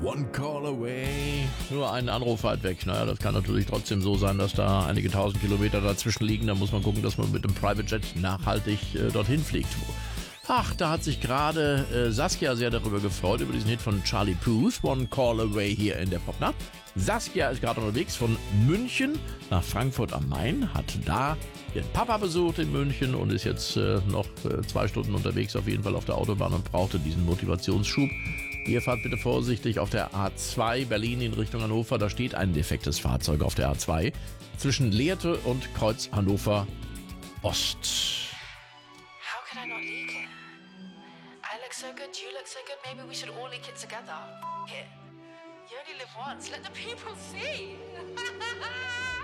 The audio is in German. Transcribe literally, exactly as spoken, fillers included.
One call away. Nur einen Anruf weit weg. Naja, das kann natürlich trotzdem so sein, dass da einige tausend Kilometer dazwischen liegen. Da muss man gucken, dass man mit dem Private Jet nachhaltig äh, dorthin fliegt. Ach, da hat sich gerade äh, Saskia sehr darüber gefreut, über diesen Hit von Charlie Puth, One Call Away hier in der Popnacht. Saskia ist gerade unterwegs von München nach Frankfurt am Main, hat da ihren Papa besucht in München und ist jetzt äh, noch äh, zwei Stunden unterwegs auf jeden Fall auf der Autobahn und brauchte diesen Motivationsschub. Ihr fahrt bitte vorsichtig auf der A zwei Berlin in Richtung Hannover. Da steht ein defektes Fahrzeug auf der A zwei zwischen Lehrte und Kreuz Hannover Ost. How can I not leak it? I look so good, you look so good, maybe we should all leak it together. Here. You only live once, let the people see.